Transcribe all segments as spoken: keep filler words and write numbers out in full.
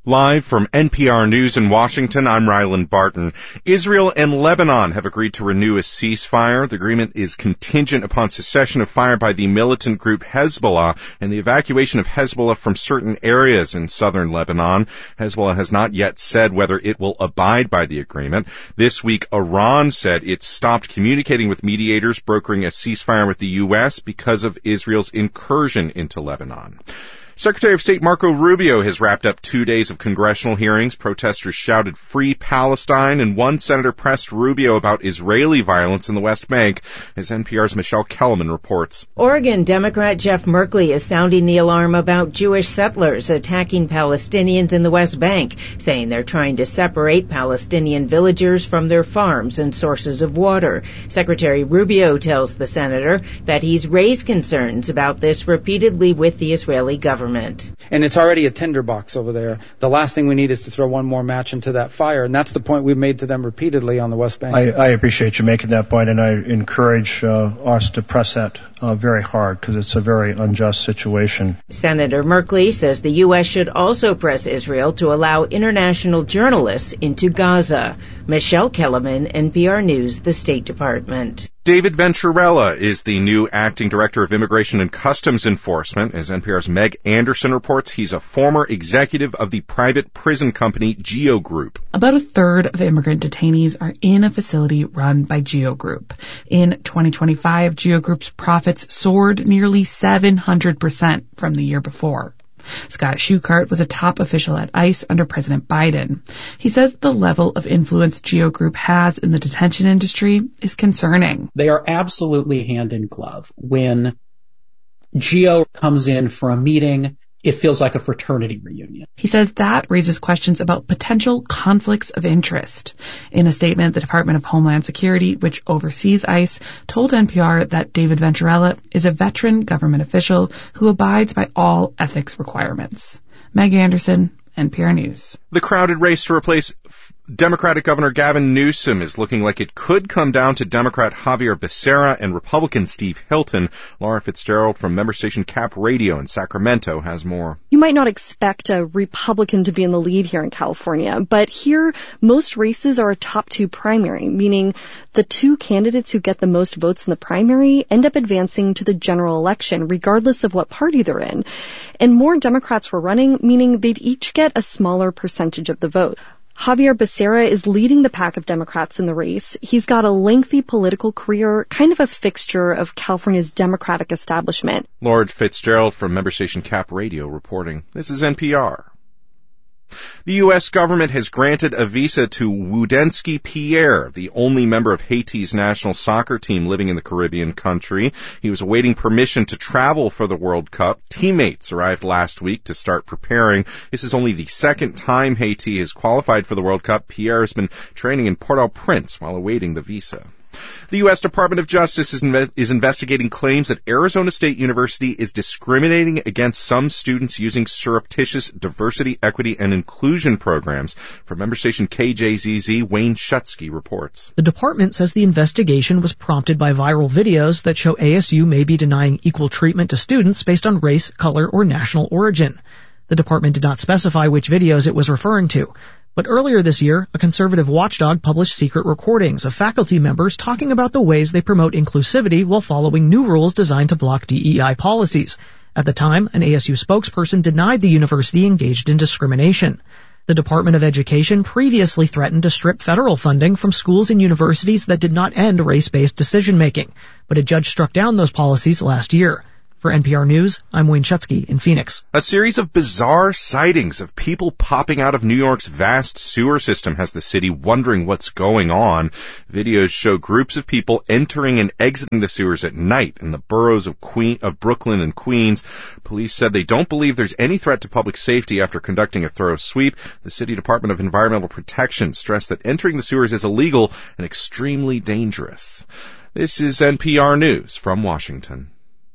Live from N P R News in Washington, I'm Ryland Barton. Israel and Lebanon have agreed to renew a ceasefire. The agreement is contingent upon cessation of fire by the militant group Hezbollah and the evacuation of Hezbollah from certain areas in southern Lebanon. Hezbollah has not yet said whether it will abide by the agreement. This week, Iran said it stopped communicating with mediators brokering a ceasefire with the U S because of Israel's incursion into Lebanon. Secretary of State Marco Rubio has wrapped up two days of congressional hearings. Protesters shouted "Free Palestine," and one senator pressed Rubio about Israeli violence in the West Bank, as N P R's Michelle Kellerman reports. Oregon Democrat Jeff Merkley is sounding the alarm about Jewish settlers attacking Palestinians in the West Bank, saying they're trying to separate Palestinian villagers from their farms and sources of water. Secretary Rubio tells the senator that he's raised concerns about this repeatedly with the Israeli government. And it's already a tinderbox over there. The last thing we need is to throw one more match into that fire, and that's the point we've made to them repeatedly on the West Bank. I, I appreciate you making that point, and I encourage uh, us to press that uh, very hard because it's a very unjust situation. Senator Merkley says the U S should also press Israel to allow international journalists into Gaza. Michelle Kellerman, N P R News, the State Department. David Venturella is the new acting director of Immigration and Customs Enforcement. As N P R's Meg Anderson reports, he's a former executive of the private prison company Geo Group. About a third of immigrant detainees are in a facility run by Geo Group. In twenty twenty-five, Geo Group's profits soared nearly seven hundred percent from the year before. Scott Schuchart was a top official at ICE under President Biden. He says the level of influence Geo Group has in the detention industry is concerning. They are absolutely hand in glove. When Geo comes in for a meeting, it feels like a fraternity reunion. He says that raises questions about potential conflicts of interest. In a statement, the Department of Homeland Security, which oversees ICE, told N P R that David Venturella is a veteran government official who abides by all ethics requirements. Meg Anderson, N P R News. The crowded race to replace Democratic Governor Gavin Newsom is looking like it could come down to Democrat Xavier Becerra and Republican Steve Hilton. Laura Fitzgerald from member station Cap Radio in Sacramento has more. You might not expect a Republican to be in the lead here in California, but here most races are a top two primary, meaning the two candidates who get the most votes in the primary end up advancing to the general election, regardless of what party they're in. And more Democrats were running, meaning they'd each get a smaller percentage of the vote. Xavier Becerra is leading the pack of Democrats in the race. He's got a lengthy political career, kind of a fixture of California's Democratic establishment. Lord Fitzgerald from member station Cap Radio reporting. This is N P R. The U S government has granted a visa to Wudensky Pierre, the only member of Haiti's national soccer team living in the Caribbean country. He was awaiting permission to travel for the World Cup. Teammates arrived last week to start preparing. This is only the second time Haiti has qualified for the World Cup. Pierre has been training in Port-au-Prince while awaiting the visa. The U S Department of Justice is, inve- is investigating claims that Arizona State University is discriminating against some students using surreptitious diversity, equity, and inclusion programs. From member station K J Z Z, Wayne Shutsky reports. The department says the investigation was prompted by viral videos that show A S U may be denying equal treatment to students based on race, color, or national origin. The department did not specify which videos it was referring to. But earlier this year, a conservative watchdog published secret recordings of faculty members talking about the ways they promote inclusivity while following new rules designed to block D E I policies. At the time, an A S U spokesperson denied the university engaged in discrimination. The Department of Education previously threatened to strip federal funding from schools and universities that did not end race-based decision-making, but a judge struck down those policies last year. For N P R News, I'm Wayne Shutsky in Phoenix. A series of bizarre sightings of people popping out of New York's vast sewer system has the city wondering what's going on. Videos show groups of people entering and exiting the sewers at night in the boroughs of Queen, of Brooklyn and Queens. Police said they don't believe there's any threat to public safety after conducting a thorough sweep. The City Department of Environmental Protection stressed that entering the sewers is illegal and extremely dangerous. This is N P R News from Washington.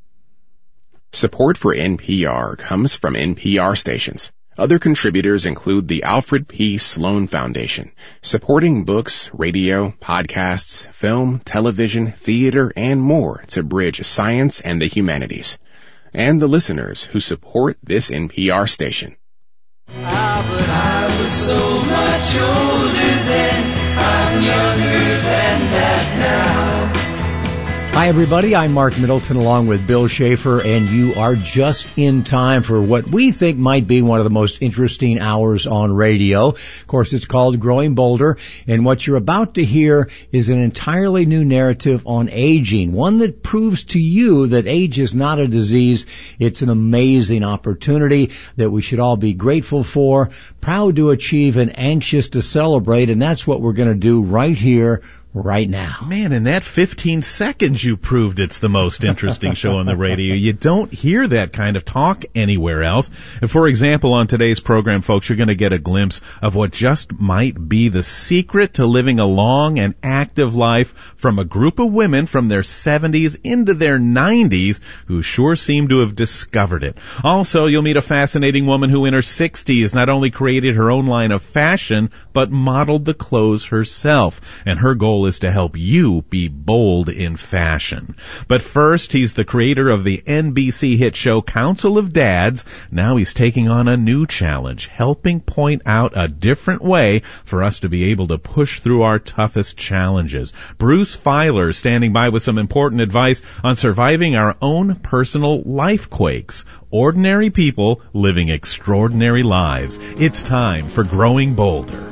Support for N P R comes from N P R stations. Other contributors include the Alfred P. Sloan Foundation, supporting books, radio, podcasts, film, television, theater, and more to bridge science and the humanities. And the listeners who support this N P R station. Ah, but I so much older then, I'm younger than that now. Hi, everybody. I'm Mark Middleton along with Bill Schaefer, and you are just in time for what we think might be one of the most interesting hours on radio. Of course, it's called Growing Bolder, and what you're about to hear is an entirely new narrative on aging, one that proves to you that age is not a disease. It's an amazing opportunity that we should all be grateful for, proud to achieve, and anxious to celebrate, and that's what we're going to do right here, right now. Man, in that fifteen seconds you proved it's the most interesting show on the radio. You don't hear that kind of talk anywhere else. And for example, on today's program, folks, you're going to get a glimpse of what just might be the secret to living a long and active life from a group of women from their seventies into their nineties who sure seem to have discovered it. Also, you'll meet a fascinating woman who in her sixties not only created her own line of fashion, but modeled the clothes herself. And her goal is to help you be bold in fashion. But first, he's the creator of the N B C hit show Council of Dads. Now he's taking on a new challenge, helping point out a different way for us to be able to push through our toughest challenges. Bruce Feiler standing by with some important advice on surviving our own personal life quakes. Ordinary people living extraordinary lives. It's time for Growing Bolder.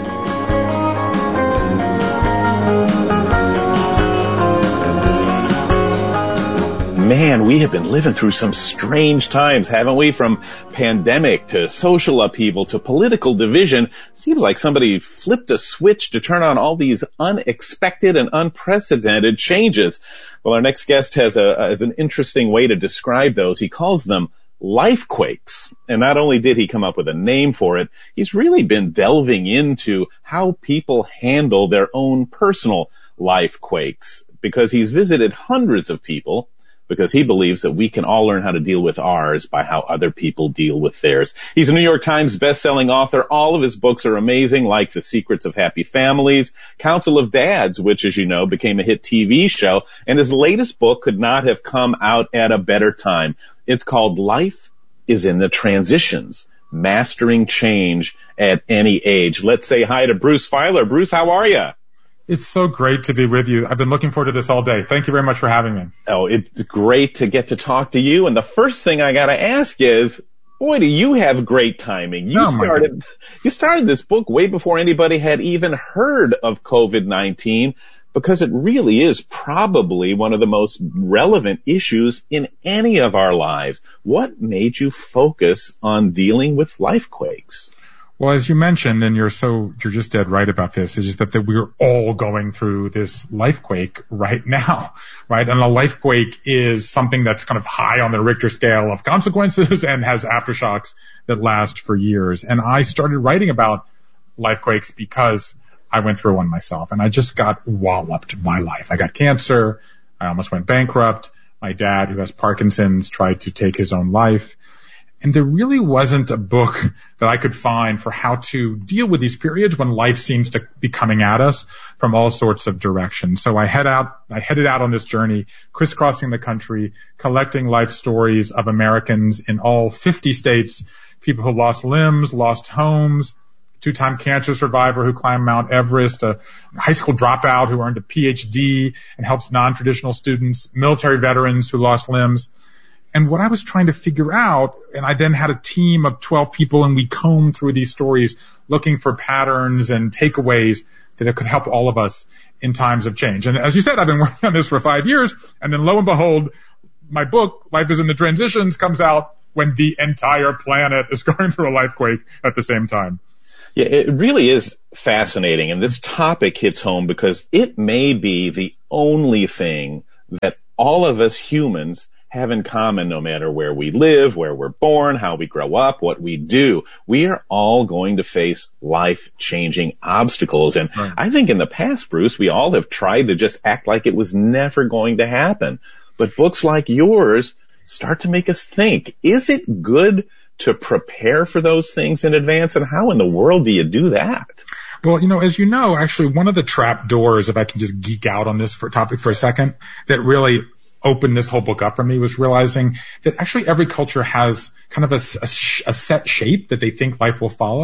Man, we have been living through some strange times, haven't we? From pandemic to social upheaval to political division. Seems like somebody flipped a switch to turn on all these unexpected and unprecedented changes. Well, our next guest has a has an interesting way to describe those. He calls them life quakes. And not only did he come up with a name for it, he's really been delving into how people handle their own personal life quakes, because he's visited hundreds of people, because he believes that we can all learn how to deal with ours by how other people deal with theirs. He's a New York Times best-selling author. All of his books are amazing, like The Secrets of Happy Families, Council of Dads, which, as you know, became a hit T V show, and his latest book could not have come out at a better time. It's called Life is in the Transitions, Mastering Change at Any Age. Let's say hi to Bruce Feiler. Bruce, how are you? It's so great to be with you. I've been looking forward to this all day. Thank you very much for having me. Oh, it's great to get to talk to you. And the first thing I got to ask is, boy, do you have great timing. You oh started, you started this book way before anybody had even heard of COVID nineteen, because it really is probably one of the most relevant issues in any of our lives. What made you focus on dealing with life quakes? Well, as you mentioned, and you're so, you're just dead right about this, is just that, that we're all going through this life quake right now, right? And a life quake is something that's kind of high on the Richter scale of consequences and has aftershocks that last for years. And I started writing about life quakes because I went through one myself, and I just got walloped by life. I got cancer. I almost went bankrupt. My dad, who has Parkinson's, tried to take his own life. And there really wasn't a book that I could find for how to deal with these periods when life seems to be coming at us from all sorts of directions. So I head out, I headed out on this journey, crisscrossing the country, collecting life stories of Americans in all fifty states, people who lost limbs, lost homes, two-time cancer survivor who climbed Mount Everest, a high school dropout who earned a P H D and helps non-traditional students, military veterans who lost limbs. And what I was trying to figure out, and I then had a team of twelve people, and we combed through these stories looking for patterns and takeaways that it could help all of us in times of change. And as you said, I've been working on this for five years, and then lo and behold, my book, Life is in the Transitions, comes out when the entire planet is going through a life quake at the same time. Yeah, it really is fascinating, and this topic hits home because it may be the only thing that all of us humans have in common, no matter where we live, where we're born, how we grow up, what we do. We are all going to face life-changing obstacles. And right. I think in the past, Bruce, we all have tried to just act like it was never going to happen. But books like yours start to make us think, is it good to prepare for those things in advance? And how in the world do you do that? Well, you know, as you know, actually one of the trap doors, if I can just geek out on this for topic for a second, that really opened this whole book up for me was realizing that actually every culture has kind of a, a, a set shape that they think life will follow.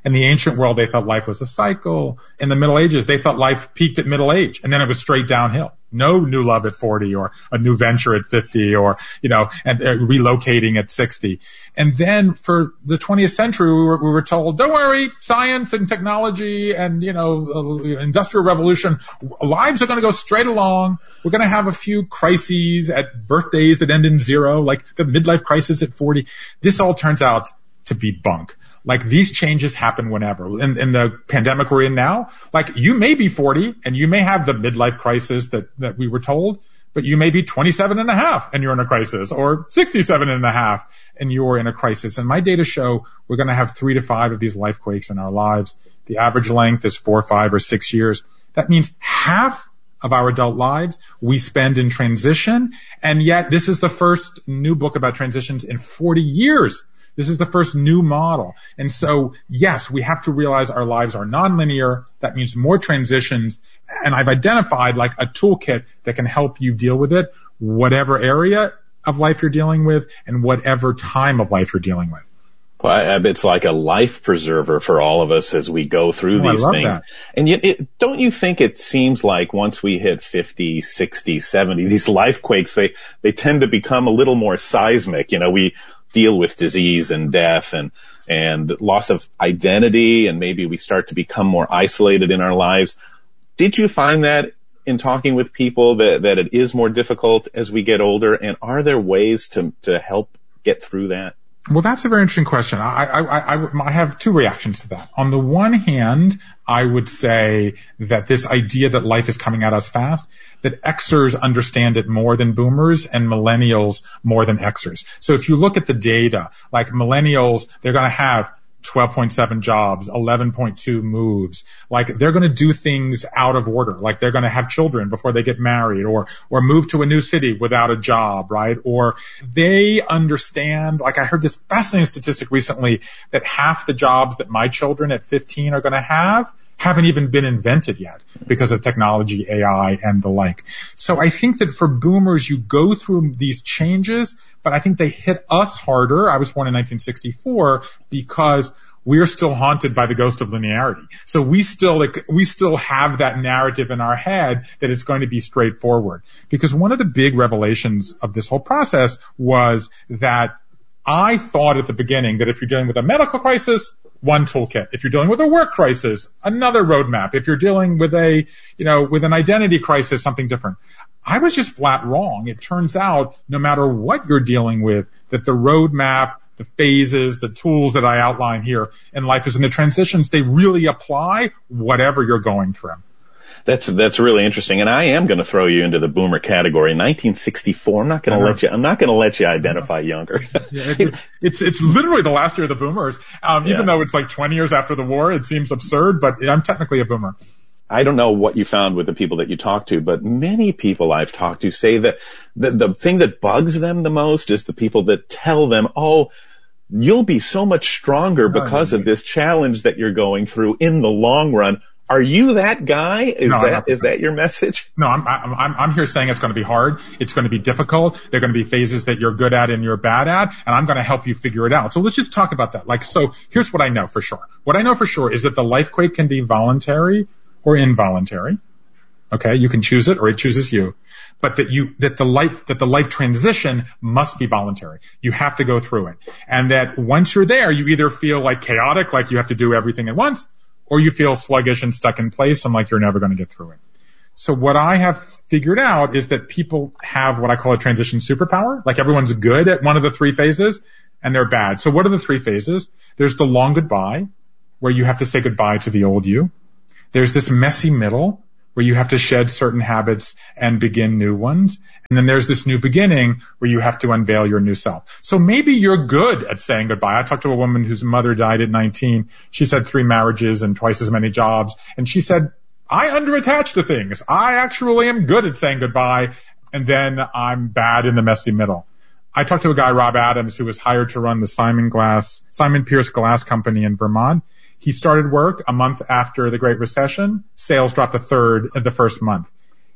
In the ancient world, they thought life was a cycle. In the Middle Ages, they thought life peaked at middle age, and then it was straight downhill. No new love at forty, or a new venture at fifty, or, you know, and uh, relocating at sixty. And then for the twentieth century, we were, we were told, don't worry, science and technology and, you know, uh, industrial revolution, lives are going to go straight along. We're going to have a few crises at birthdays that end in zero, like the midlife crisis at forty. This all turns out to be bunk. Like, these changes happen whenever. In, in the pandemic we're in now, like, you may be forty and you may have the midlife crisis that, that we were told, but you may be twenty-seven and a half and you're in a crisis, or sixty-seven and a half and you're in a crisis. And my data show we're going to have three to five of these life quakes in our lives. The average length is four, five, or six years. That means half of our adult lives we spend in transition. And yet this is the first new book about transitions in forty years. This is the first new model. And so, yes, we have to realize our lives are nonlinear. That means more transitions. And I've identified like a toolkit that can help you deal with it, whatever area of life you're dealing with and whatever time of life you're dealing with. Well, it's like a life preserver for all of us as we go through oh, these I love things. That. And yet, it, don't you think it seems like once we hit fifty, sixty, seventy, these life quakes, they, they tend to become a little more seismic. You know, we deal with disease and death and, and loss of identity, and maybe we start to become more isolated in our lives. Did you find that in talking with people that, that it is more difficult as we get older? And are there ways to, to help get through that? Well, that's a very interesting question. I, I, I, I have two reactions to that. On the one hand, I would say that this idea that life is coming at us fast, that Xers understand it more than boomers and millennials more than Xers. So if you look at the data, like millennials, they're going to have twelve point seven jobs, eleven point two moves. Like, they're going to do things out of order. Like, they're going to have children before they get married, or, or move to a new city without a job, right? Or they understand, like, I heard this fascinating statistic recently that half the jobs that my children at fifteen are going to have haven't even been invented yet because of technology, A I, and the like. So I think that for boomers, you go through these changes, but I think they hit us harder. I was born in nineteen sixty-four because we're still haunted by the ghost of linearity. So we still, like, we still have that narrative in our head that it's going to be straightforward. Because one of the big revelations of this whole process was that I thought at the beginning that if you're dealing with a medical crisis, one toolkit. If you're dealing with a work crisis, another roadmap. If you're dealing with a, you know, with an identity crisis, something different. I was just flat wrong. It turns out no matter what you're dealing with, that the roadmap, the phases, the tools that I outline here in life is in the transitions, they really apply whatever you're going through. That's, that's really interesting. And I am going to throw you into the boomer category. nineteen sixty-four. I'm not going to let you, I'm not going to let you identify younger. yeah, it, it's, it's literally the last year of the boomers. Um, even yeah. though it's like twenty years after the war, it seems absurd, but I'm technically a boomer. I don't know what you found with the people that you talked to, but many people I've talked to say that the, the thing that bugs them the most is the people that tell them, oh, you'll be so much stronger because oh, of this challenge that you're going through in the long run. Are you that guy? Is no, that is that your message? No, I'm I'm I'm here saying it's going to be hard. It's going to be difficult. There are going to be phases that you're good at and you're bad at, and I'm going to help you figure it out. So let's just talk about that. Like, so here's what I know for sure. What I know for sure is that the life quake can be voluntary or involuntary. Okay, you can choose it or it chooses you. But that you that the life that the life transition must be voluntary. You have to go through it. And that once you're there, you either feel like chaotic, like you have to do everything at once, or you feel sluggish and stuck in place and like you're never going to get through it. So what I have figured out is that people have what I call a transition superpower. Like, everyone's good at one of the three phases and they're bad. So what are the three phases? There's the long goodbye, where you have to say goodbye to the old you. There's this messy middle, where you have to shed certain habits and begin new ones. And then there's this new beginning where you have to unveil your new self. So maybe you're good at saying goodbye. I talked to a woman whose mother died at nineteen. She's had three marriages and twice as many jobs. And she said, I underattach to things. I actually am good at saying goodbye. And then I'm bad in the messy middle. I talked to a guy, Rob Adams, who was hired to run the Simon Glass, Simon Pierce Glass Company in Vermont. He started work a month after the Great Recession. Sales dropped a third in the first month.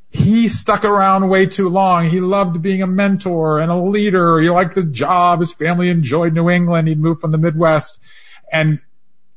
He stuck around way too long. He loved being a mentor and a leader. He liked the job. His family enjoyed New England. He'd moved from the Midwest. And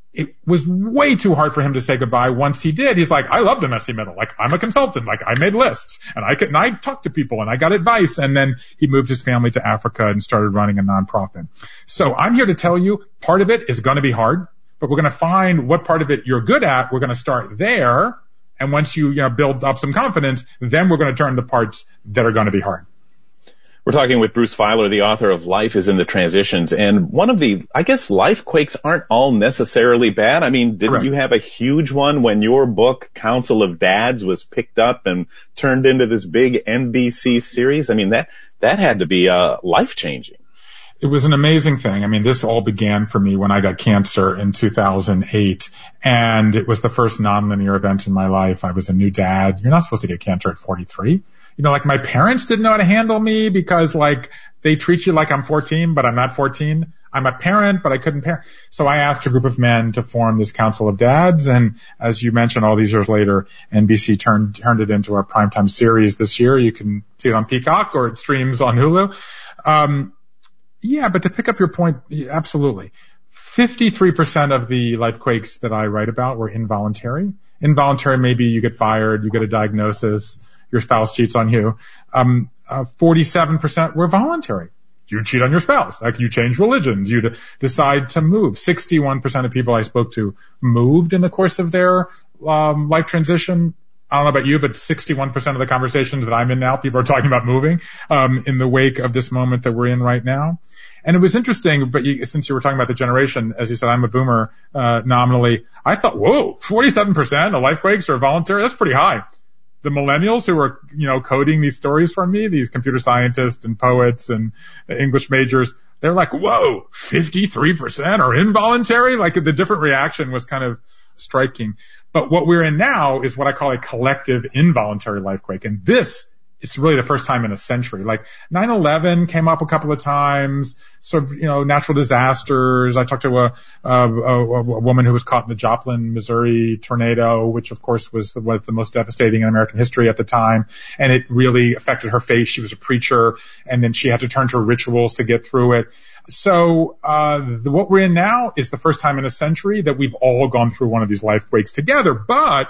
it was way too hard for him to say goodbye. Once he did, he's like, I love the messy middle. Like, I'm a consultant. Like, I made lists and I could, and I talked to people and I got advice. And then he moved his family to Africa and started running a nonprofit. So I'm here to tell you, part of it is going to be hard, but we're going to find what part of it you're good at. We're going to start there. And once you, you know, build up some confidence, then we're going to turn the parts that are going to be hard. We're talking with Bruce Feiler, the author of Life is in the Transitions. And one of the, I guess, life quakes aren't all necessarily bad. I mean, didn't Correct. You have a huge one when your book, Council of Dads, was picked up and turned into this big N B C series? I mean, that, that had to be, uh, life-changing. It was an amazing thing. I mean, this all began for me when I got cancer in two thousand eight, and it was the first nonlinear event in my life. I was a new dad. You're not supposed to get cancer at forty-three. You know, like my parents didn't know how to handle me because like they treat you like I'm fourteen, but I'm not fourteen. I'm a parent, but I couldn't parent. So I asked a group of men to form this Council of Dads. And as you mentioned, all these years later, N B C turned, turned it into a primetime series this year. You can see it on Peacock or it streams on Hulu. Um, yeah, but to pick up your point, absolutely. fifty-three percent of the life quakes that I write about were involuntary. Involuntary, maybe you get fired, you get a diagnosis, your spouse cheats on you. Um, uh, forty-seven percent were voluntary. You cheat on your spouse. Like you change religions. You d- decide to move. sixty-one percent of people I spoke to moved in the course of their um, life transition. I don't know about you, but sixty-one percent of the conversations that I'm in now, people are talking about moving um, in the wake of this moment that we're in right now. And it was interesting, but you, since you were talking about the generation, as you said, I'm a boomer uh, nominally. I thought, whoa, forty-seven percent of life quakes are voluntary. That's pretty high. The millennials who are, you know, coding these stories for me, these computer scientists and poets and English majors, they're like, whoa, fifty-three percent are involuntary? Like the different reaction was kind of striking. But what we're in now is what I call a collective involuntary life quake. And this is really the first time in a century. Like nine eleven came up a couple of times, sort of, you know, natural disasters. I talked to a, a, a, a woman who was caught in the Joplin, Missouri tornado, which of course was the, was the most devastating in American history at the time. And it really affected her faith. She was a preacher and then she had to turn to rituals to get through it. So, uh, the, what we're in now is the first time in a century that we've all gone through one of these life quakes together. But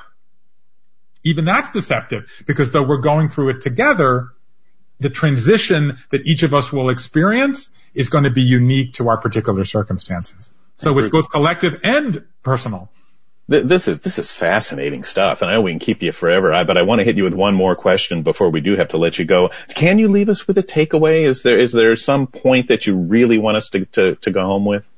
even that's deceptive because though we're going through it together, the transition that each of us will experience is going to be unique to our particular circumstances. So it's both collective and personal. This is, this is fascinating stuff. And I know we can keep you forever, but I want to hit you with one more question before we do have to let you go. Can you leave us with a takeaway? Is there, is there some point that you really want us to, to, to go home with?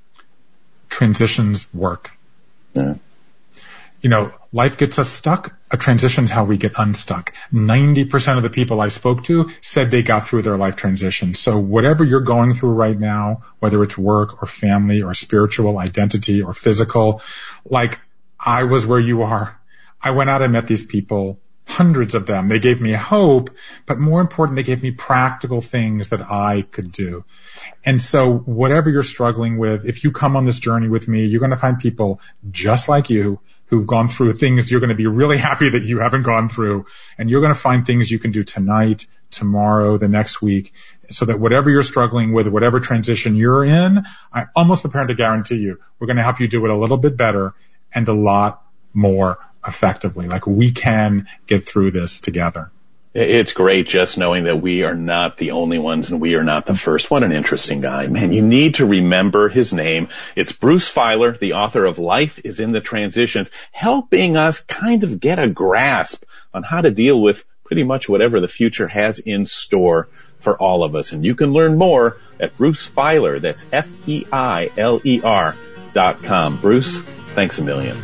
Transitions work. Yeah. You know, life gets us stuck. A transition's how we get unstuck. ninety percent of the people I spoke to said they got through their life transition. So whatever you're going through right now, whether it's work or family or spiritual identity or physical, like I was where you are. I went out and met these people, hundreds of them. They gave me hope, but more important, they gave me practical things that I could do. And so whatever you're struggling with, if you come on this journey with me, you're going to find people just like you who've gone through things you're going to be really happy that you haven't gone through. And you're going to find things you can do tonight, tomorrow, the next week, so that whatever you're struggling with, whatever transition you're in, I'm almost prepared to guarantee you, we're going to help you do it a little bit better and a lot more effectively. Like we can get through this together. It's great just knowing that we are not the only ones and we are not the first. What an interesting guy. Man, you need to remember his name. It's Bruce Feiler, the author of Life is in the Transitions, helping us kind of get a grasp on how to deal with pretty much whatever the future has in store for all of us. And you can learn more at Bruce Feiler. That's F E I L E R dot com. Bruce, thanks a million.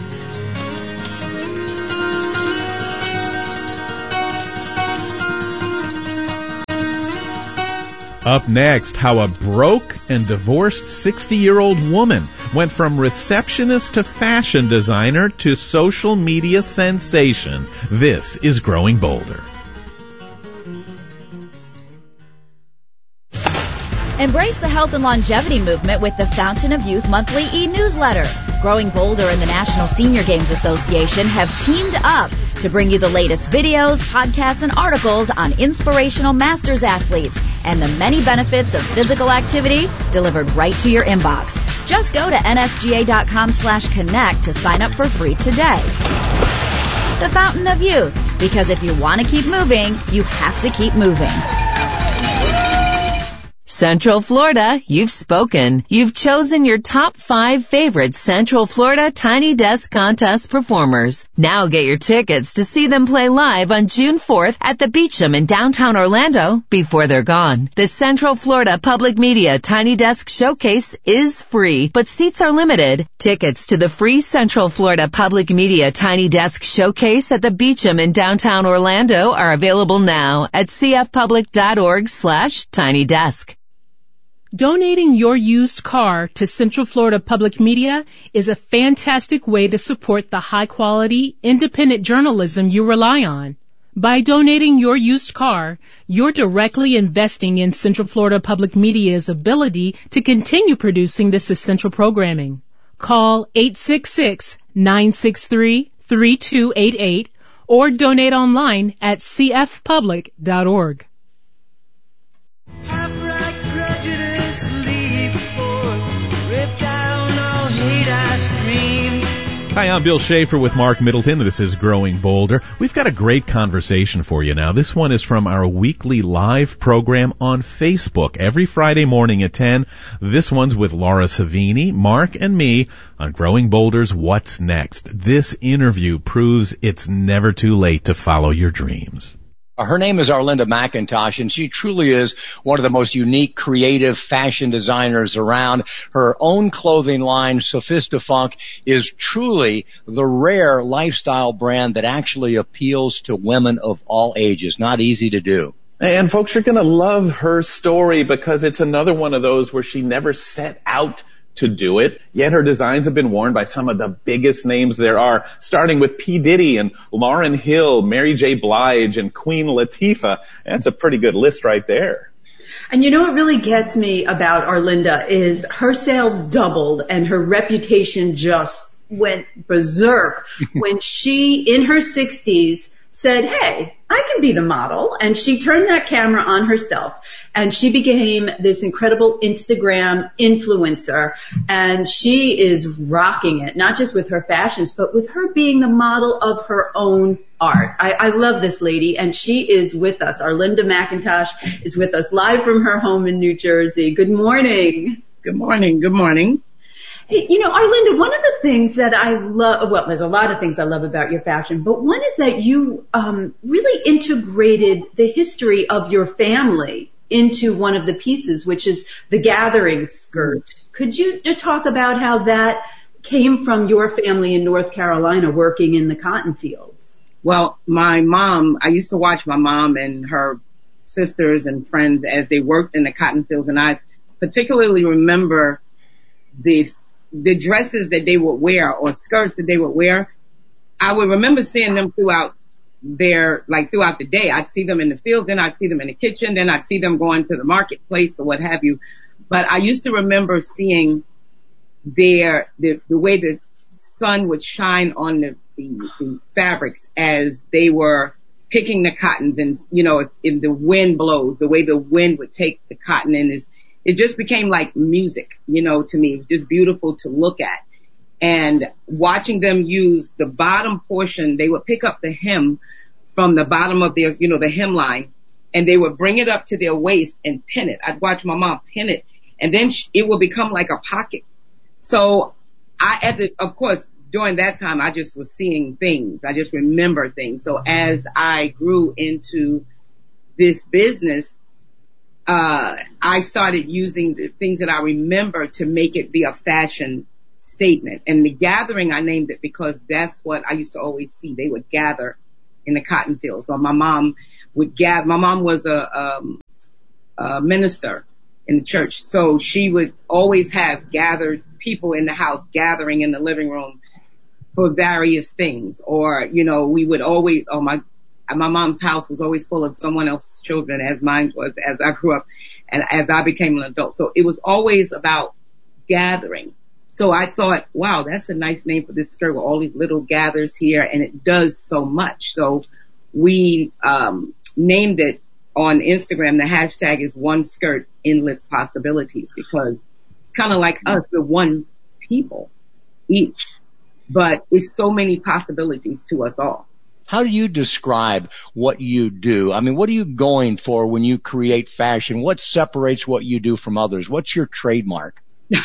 Up next, how a broke and divorced sixty-year-old woman went from receptionist to fashion designer to social media sensation. This is Growing Bolder. Embrace the health and longevity movement with the Fountain of Youth monthly e-newsletter. Growing Bolder and the National Senior Games Association have teamed up to bring you the latest videos, podcasts, and articles on inspirational masters athletes and the many benefits of physical activity delivered right to your inbox. Just go to N S G A dot com slash connect to sign up for free today. The Fountain of Youth, because if you want to keep moving, you have to keep moving. Central Florida, you've spoken. You've chosen your top five favorite Central Florida Tiny Desk Contest performers. Now get your tickets to see them play live on June fourth at the Beecham in downtown Orlando before they're gone. The Central Florida Public Media Tiny Desk Showcase is free, but seats are limited. Tickets to the free Central Florida Public Media Tiny Desk Showcase at the Beecham in downtown Orlando are available now at cfpublic.org slash tiny desk. Donating your used car to Central Florida Public Media is a fantastic way to support the high-quality, independent journalism you rely on. By donating your used car, you're directly investing in Central Florida Public Media's ability to continue producing this essential programming. Call eight six six, nine six three, three two eight eight or donate online at c f public dot org. Hi, I'm Bill Schaefer with Mark Middleton. This is Growing Bolder. We've got a great conversation for you now. This one is from our weekly live program on Facebook every Friday morning at ten. This one's with Laura Savini, Mark, and me on Growing Bolder's What's Next. This interview proves it's never too late to follow your dreams. Her name is Arlinda McIntosh, and she truly is one of the most unique, creative fashion designers around. Her own clothing line, Sophistafunk, is truly the rare lifestyle brand that actually appeals to women of all ages. Not easy to do. And folks are going to love her story because it's another one of those where she never set out to do it, yet her designs have been worn by some of the biggest names there are, starting with P. Diddy and Lauryn Hill, Mary J. Blige, and Queen Latifah. That's a pretty good list right there. And you know what really gets me about Arlinda is her sales doubled and her reputation just went berserk when she, in her sixties, said, hey, I can be the model. And she turned that camera on herself and she became this incredible Instagram influencer. And she is rocking it, not just with her fashions, but with her being the model of her own art. I, I love this lady and she is with us. Arlinda McIntosh is with us live from her home in New Jersey. Good morning. Good morning. Good morning. Hey, you know, Arlinda, one of the things that I love, well, there's a lot of things I love about your fashion, but one is that you um, really integrated the history of your family into one of the pieces, which is the gathering skirt. Could you talk about how that came from your family in North Carolina working in the cotton fields? Well, my mom, I used to watch my mom and her sisters and friends as they worked in the cotton fields, and I particularly remember the the dresses that they would wear or skirts that they would wear. I would remember seeing them throughout their, like throughout the day. I'd see them in the fields, then I'd see them in the kitchen, then I'd see them going to the marketplace or what have you. But I used to remember seeing their, the, the way the sun would shine on the, the, the fabrics as they were picking the cottons, and, you know, if, if the wind blows, the way the wind would take the cotton and is, it just became like music, you know, to me. It was just beautiful to look at. And watching them use the bottom portion, they would pick up the hem from the bottom of their, you know, the hemline, and they would bring it up to their waist and pin it. I'd watch my mom pin it, and then it would become like a pocket. So I, at the, of course, during that time, I just was seeing things. I just remember things. So as I grew into this business, Uh, I started using the things that I remember to make it be a fashion statement. And the gathering, I named it because that's what I used to always see. They would gather in the cotton fields. Or my mom would gather. My mom was a, um, a minister in the church. So she would always have gathered people in the house gathering in the living room for various things. Or, you know, we would always, oh my, my mom's house was always full of someone else's children, as mine was as I grew up. and as I became an adult. So it was always about gathering. So I thought, wow, that's a nice name for this skirt with all these little gathers here, and it does so much. So we um named it on Instagram. The hashtag is One Skirt Endless Possibilities, because it's kind of like us, we're one people each, but it's so many possibilities to us all. How do you describe what you do? I mean, what are you going for when you create fashion? What separates what you do from others? What's your trademark?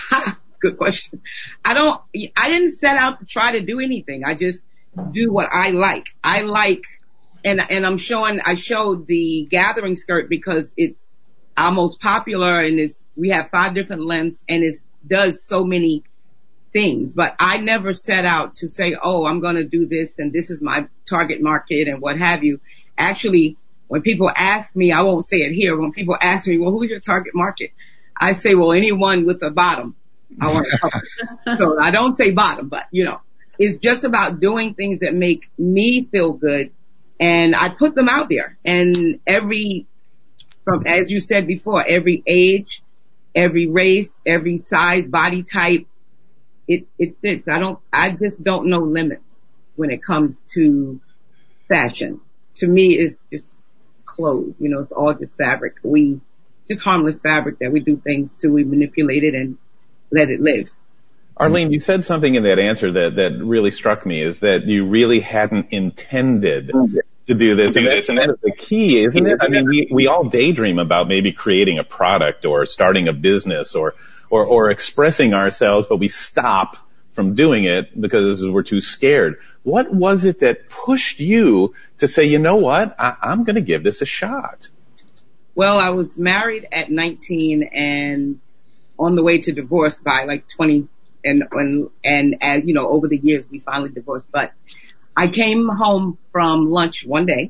Good question. I don't, I didn't set out to try to do anything. I just do what I like. I like, and, and I'm showing, I showed the gathering skirt because it's our most popular, and it's, we have five different lengths, and it does so many things. But I never set out to say, oh, I'm going to do this and this is my target market and what have you. Actually, when people ask me, I won't say it here. When people ask me, well, who's your target market? I say, well, anyone with a bottom. I want to cover. So I don't say bottom, but you know, it's just about doing things that make me feel good. And I put them out there, and every, from, as you said before, every age, every race, every size, body type, it, it fits. I don't, I just don't know limits when it comes to fashion. To me, it's just clothes. You know, it's all just fabric. We, just harmless fabric that we do things to, we manipulate it and let it live. Arlene, you said something in that answer that, that really struck me, is that you really hadn't intended to do this. And that's, and that's the key, isn't it? I mean, we, we all daydream about maybe creating a product or starting a business or, or, or expressing ourselves, but we stop from doing it because we're too scared. What was it that pushed you to say, you know what, I, I'm going to give this a shot? Well, I was married at nineteen and on the way to divorce by like twenty. And, and, and as you know, over the years, we finally divorced. But I came home from lunch one day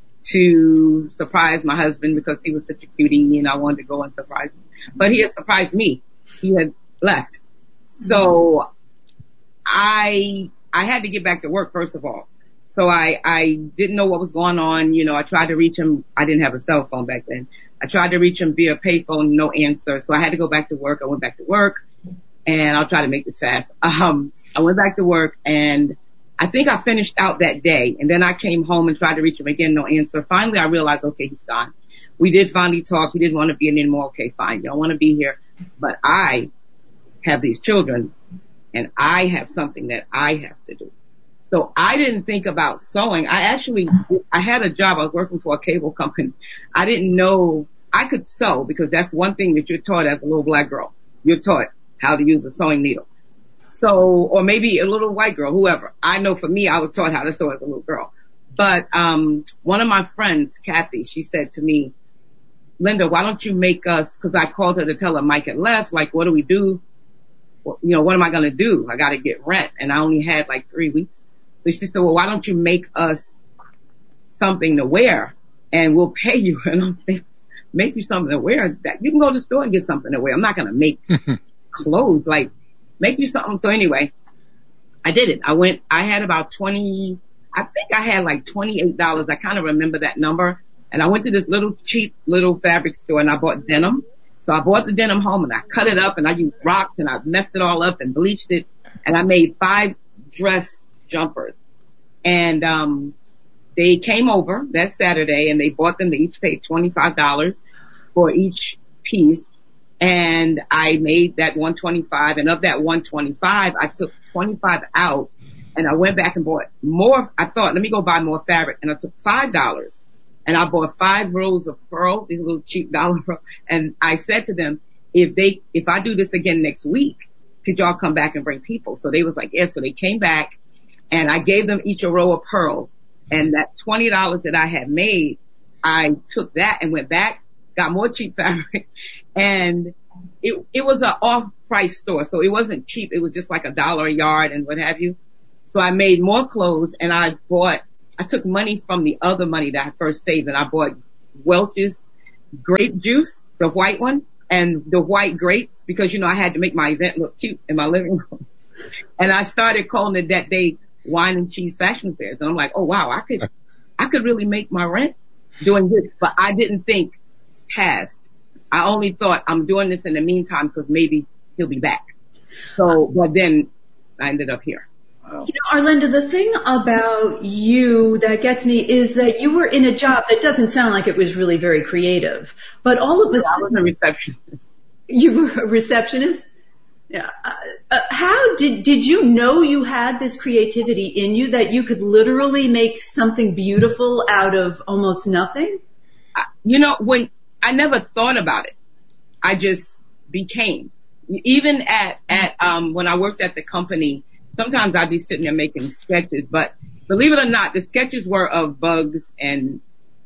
to surprise my husband because he was such a cutie and I wanted to go and surprise him. But he had surprised me. He had left. So I, I had to get back to work, first of all. So I, I didn't know what was going on. You know, I tried to reach him. I didn't have a cell phone back then. I tried to reach him via payphone, no answer. So I had to go back to work. I went back to work. And I'll try to make this fast. Um, I went back to work and I think I finished out that day. And then I came home and tried to reach him again, no answer. Finally, I realized, okay, he's gone. We did finally talk. He didn't want to be in anymore. Okay, fine. You don't want to be here. But I have these children and I have something that I have to do. So I didn't think about sewing. I actually, I had a job. I was working for a cable company. I didn't know I could sew because that's one thing that you're taught as a little black girl. You're taught how to use a sewing needle. So, or maybe a little white girl, whoever. I know for me, I was taught how to sew as a little girl. But, um, one of my friends, Kathy, she said to me, Linda, why don't you make us, cause I called her to tell her Mike had left, like, what do we do? Well, you know, what am I going to do? I got to get rent. And I only had like three weeks. So she said, well, why don't you make us something to wear and we'll pay you. And I'm thinking, make you something to wear. That you can go to the store and get something to wear. I'm not going to make clothes, like make you something. So anyway, I did it. I went, I had about twenty, I think I had like twenty-eight dollars. I kind of remember that number. And I went to this little cheap little fabric store and I bought denim. So I bought the denim home and I cut it up and I used rocks and I messed it all up and bleached it. And I made five dress jumpers. And, um, they came over that Saturday and they bought them. They each paid twenty-five dollars for each piece. And I made that one twenty-five, and of that one twenty-five, I took twenty-five out and I went back and bought more. I thought, let me go buy more fabric, and I took five dollars and I bought five rows of pearls, these little cheap dollar pearls. And I said to them, if they, if I do this again next week, could y'all come back and bring people? So they was like, yes. So they came back and I gave them each a row of pearls, and that twenty dollars that I had made, I took that and went back, got more cheap fabric, and it it was an off-price store, so it wasn't cheap. It was just like a dollar a yard and what have you. So I made more clothes, and I bought, I took money from the other money that I first saved, and I bought Welch's grape juice, the white one, and the white grapes, because, you know, I had to make my event look cute in my living room. And I started calling it that day Wine and Cheese Fashion Fairs. And I'm like, oh wow, I could, I could really make my rent doing this. But I didn't think past I only thought I'm doing this in the meantime because maybe he'll be back. So, but then I ended up here. You know, Arlinda, the thing about you that gets me is that you were in a job that doesn't sound like it was really very creative, but all of a sudden, I was a receptionist. You were a receptionist? Yeah. Uh, uh, how did, did you know you had this creativity in you that you could literally make something beautiful out of almost nothing? You know, when I never thought about it, I just became. Even at, at, um, when I worked at the company, sometimes I'd be sitting there making sketches, but believe it or not, the sketches were of bugs and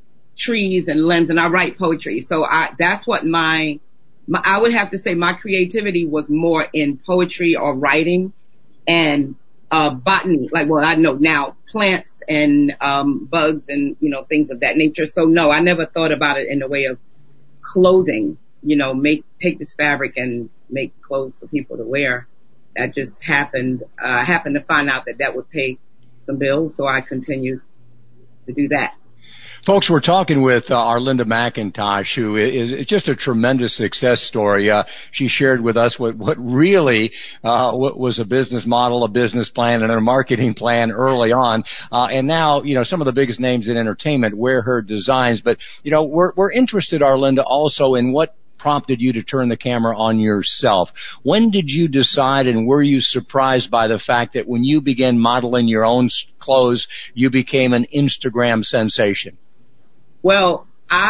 trees and limbs, and I write poetry. So I, that's what my, my, I would have to say my creativity was more in poetry or writing and, uh, botany. Like, well, I know now plants and, um, bugs and, you know, things of that nature. So no, I never thought about it in the way of clothing, you know, make, take this fabric and make clothes for people to wear. That just happened. Uh, I happened to find out that that would pay some bills, so I continued to do that. Folks, we're talking with uh, Arlinda McIntosh, who is, is just a tremendous success story. Uh, she shared with us what, what really uh, what was a business model, a business plan, and a marketing plan early on. Uh, and now, you know, some of the biggest names in entertainment wear her designs. But, you know, we're, we're interested, Arlinda, also in what prompted you to turn the camera on yourself. When did you decide, and were you surprised by the fact that when you began modeling your own clothes, you became an Instagram sensation? Well,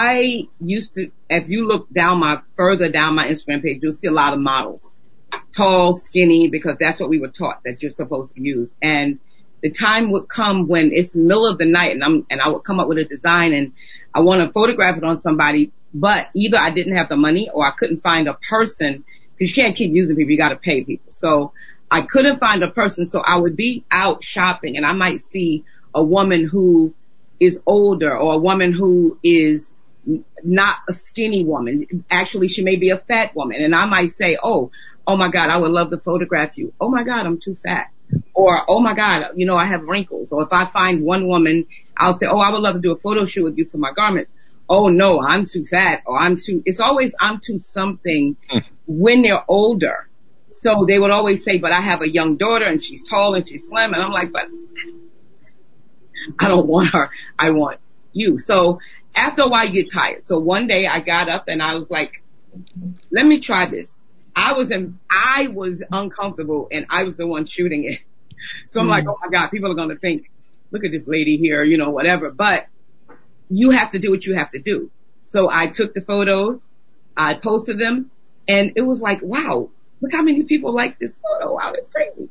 I used to, if you look down my, further down my Instagram page, you'll see a lot of models. Tall, skinny, because that's what we were taught that you're supposed to use. And the time would come when it's the middle of the night and I'm, and I would come up with a design and I want to photograph it on somebody, but either I didn't have the money or I couldn't find a person, because you can't keep using people, you got to pay people. So I couldn't find a person, so I would be out shopping and I might see a woman who is older or a woman who is not a skinny woman. Actually, she may be a fat woman. And I might say, oh, oh my God, I would love to photograph you. Oh my God, I'm too fat. Or, oh my God, you know, I have wrinkles. Or if I find one woman, I'll say, oh, I would love to do a photo shoot with you for my garments. Oh no, I'm too fat, or I'm too, it's always I'm too something when they're older. So they would always say, but I have a young daughter and she's tall and she's slim. And I'm like, but I don't want her. I want you. So after a while you get tired. So one day I got up and I was like, let me try this. I was in, I was uncomfortable and I was the one shooting it. So I'm mm. like, oh my God, people are going to think, look at this lady here, you know, whatever. But you have to do what you have to do. So I took the photos, I posted them, and it was like, wow, look how many people like this photo. Wow, that's crazy.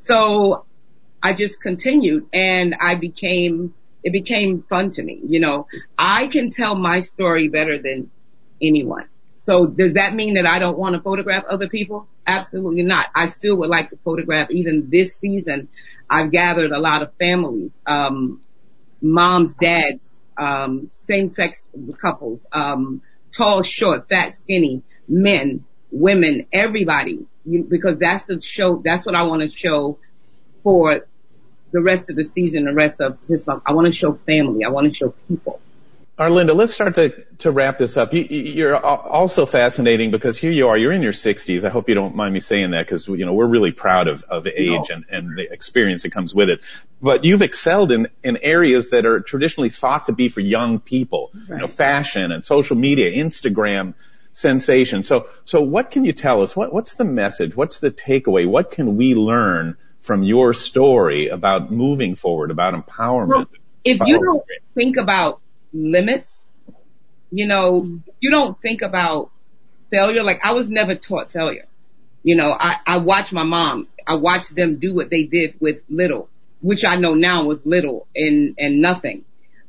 So I just continued and I became, it became fun to me. You know, I can tell my story better than anyone. So does that mean that I don't want to photograph other people? Absolutely not. I still would like to photograph. Even this season, I've gathered a lot of families, um, moms, dads, um, same-sex couples, um, tall, short, fat, skinny, men, women, everybody, you, because that's the show, that's what I want to show for the rest of the season, the rest of this month. I want to show family. I want to show people. Arlinda, let's start to, to wrap this up. You, you're also fascinating because here you are, you're in your sixties. I hope you don't mind me saying that because, you know, we're really proud of, of age no. and, and the experience that comes with it. But you've excelled in, in areas that are traditionally thought to be for young people, right. you know, fashion and social media, Instagram sensation. So, so what can you tell us? What, what's the message? What's the takeaway? What can we learn from your story about moving forward, about empowerment? Well, if you don't think about limits, you know, you don't think about failure. Like I was never taught failure. You know, I, I watched my mom, I watched them do what they did with little, which I know now was little and, and nothing.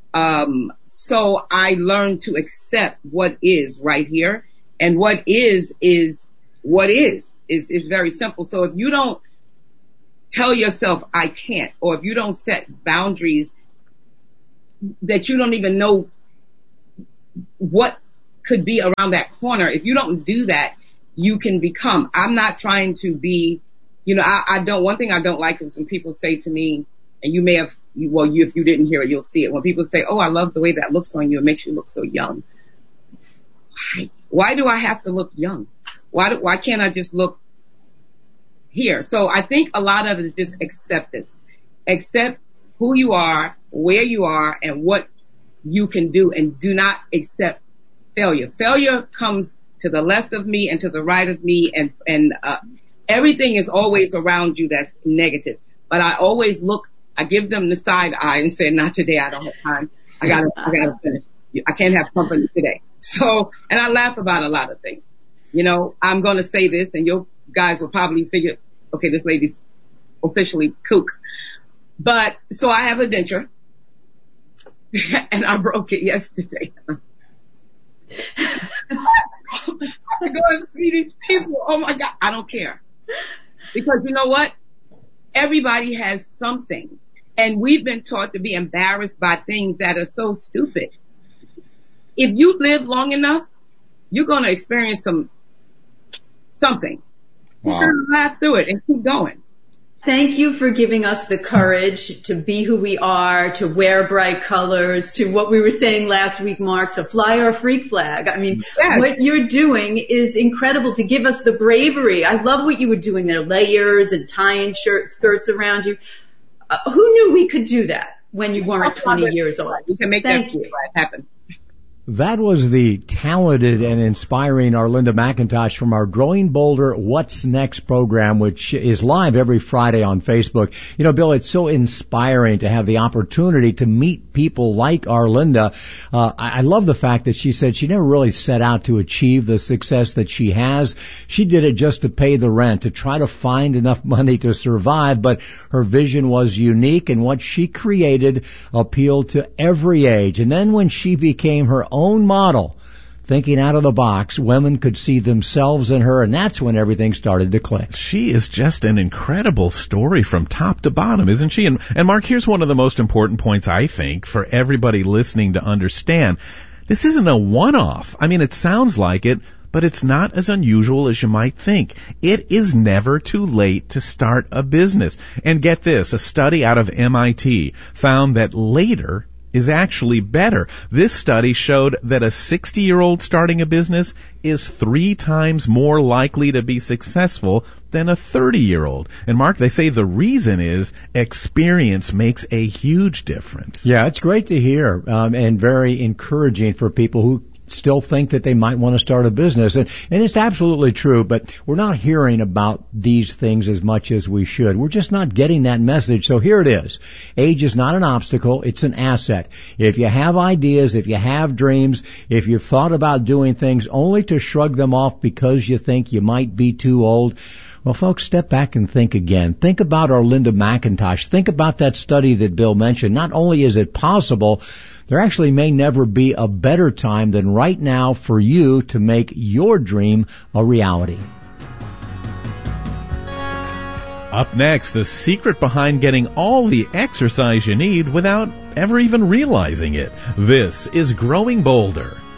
Um, so I learned to accept what is right here, and what is, is what is, is, is very simple. So if you don't tell yourself I can't, or if you don't set boundaries that you don't even know what could be around that corner, if you don't do that, you can become. I'm not trying to be, you know, I, I don't, one thing I don't like is when people say to me, and you may have, well, you, if you didn't hear it, you'll see it. When people say, oh, I love the way that looks on you, it makes you look so young. Why? Why do I have to look young? Why do, why can't I just look here? So I think a lot of it is just acceptance. Accept who you are, where you are, and what you can do, and do not accept failure. Failure comes to the left of me and to the right of me, and, and, uh, everything is always around you that's negative. But I always look, I give them the side eye and say, not today, I don't have time. I gotta, I gotta finish. I can't have company today. So, and I laugh about a lot of things. You know, I'm gonna say this and you guys will probably figure, okay, this lady's officially kook. But, so I have a denture and I broke it yesterday. I go and see these people. Oh my God, I don't care. Because you know what? Everybody has something. And we've been taught to be embarrassed by things that are so stupid. If you live long enough, you're going to experience some, something. Wow. Just going to laugh through it and keep going. Thank you for giving us the courage to be who we are, to wear bright colors, to what we were saying last week, Mark, to fly our freak flag. I mean, yes. What you're doing is incredible, to give us the bravery. I love what you were doing there, layers and tying shirt skirts around you. Uh, who knew we could do that when you weren't twenty years old? You can make Thank that you. happen. That was the talented and inspiring Arlinda McIntosh from our Growing Bolder What's Next program, which is live every Friday on Facebook. You know, Bill, it's so inspiring to have the opportunity to meet people like Arlinda. Uh, I love the fact that she said she never really set out to achieve the success that she has. She did it just to pay the rent, to try to find enough money to survive, but her vision was unique, and what she created appealed to every age. And then when she became her own own model, thinking out of the box, women could see themselves in her, and that's when everything started to click. She is just an incredible story from top to bottom, isn't she? And, and Mark, here's one of the most important points, I think, for everybody listening to understand. This isn't a one-off. I mean, it sounds like it, but it's not as unusual as you might think. It is never too late to start a business. And get this, a study out of M I T found that later is actually better. This study showed that a sixty-year-old starting a business is three times more likely to be successful than a thirty-year-old. And Mark, they say the reason is experience makes a huge difference. Yeah, it's great to hear, um, and very encouraging for people who still think that they might want to start a business. And, and it's absolutely true, but we're not hearing about these things as much as we should. We're just not getting that message. So here it is. Age is not an obstacle. It's an asset. If you have ideas, if you have dreams, if you've thought about doing things only to shrug them off because you think you might be too old, well, folks, step back and think again. Think about Arlinda McIntosh. Think about that study that Bill mentioned. Not only is it possible, there actually may never be a better time than right now for you to make your dream a reality. Up next, the secret behind getting all the exercise you need without ever even realizing it. This is Growing Bolder.